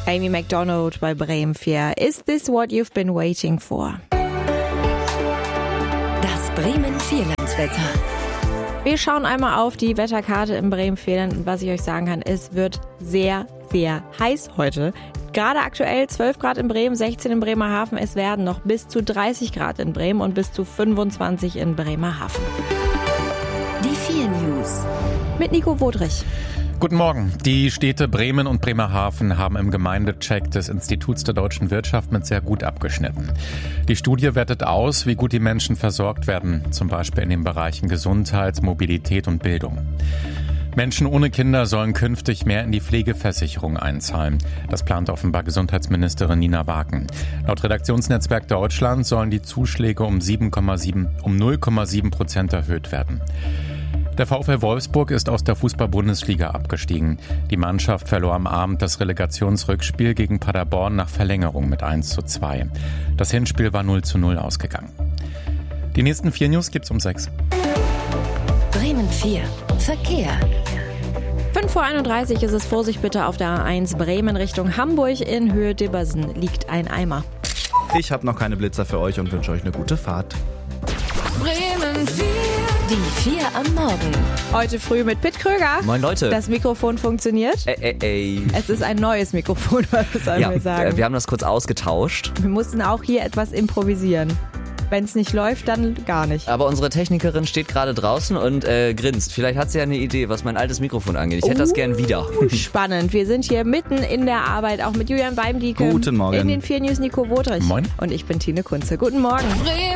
Amy Macdonald bei Bremen 4. Is this what you've been waiting for? Das Bremen 4-Landswetter. Wir schauen einmal auf die Wetterkarte in Bremen-Vierland und was ich euch sagen kann, es wird sehr, sehr heiß heute. Gerade aktuell 12 Grad in Bremen, 16 in Bremerhaven. Es werden noch bis zu 30 Grad in Bremen und bis zu 25 in Bremerhaven. Die 4 News. Mit Nico Wodrich. Guten Morgen. Die Städte Bremen und Bremerhaven haben im Gemeindecheck des Instituts der deutschen Wirtschaft mit sehr gut abgeschnitten. Die Studie wertet aus, wie gut die Menschen versorgt werden, zum Beispiel in den Bereichen Gesundheit, Mobilität und Bildung. Menschen ohne Kinder sollen künftig mehr in die Pflegeversicherung einzahlen. Das plant offenbar Gesundheitsministerin Nina Waken. Laut Redaktionsnetzwerk Deutschland sollen die Zuschläge um 0,7% erhöht werden. Der VfL Wolfsburg ist aus der Fußball-Bundesliga abgestiegen. Die Mannschaft verlor am Abend das Relegationsrückspiel gegen Paderborn nach Verlängerung mit 1:2. Das Hinspiel war 0:0 ausgegangen. Die nächsten 4 News gibt's um 6. Bremen 4. Verkehr. 5:31 ist es. Vorsicht bitte auf der A1 Bremen Richtung Hamburg. In Höhe Dibbersen liegt ein Eimer. Ich habe noch keine Blitzer für euch und wünsche euch eine gute Fahrt. Bremen 4. Die 4 am Morgen. Heute früh mit Pitt Kröger. Moin Leute. Das Mikrofon funktioniert. Es ist ein neues Mikrofon, was sollen wir sagen. Wir haben das kurz ausgetauscht. Wir mussten auch hier etwas improvisieren. Wenn es nicht läuft, dann gar nicht. Aber unsere Technikerin steht gerade draußen und grinst. Vielleicht hat sie ja eine Idee, was mein altes Mikrofon angeht. Ich hätte das gern wieder. Spannend. Wir sind hier mitten in der Arbeit, auch mit Julian Weimdieke. Guten Morgen. In den 4 News Nico Wodrich. Moin. Und ich bin Tine Kunze. Guten Morgen.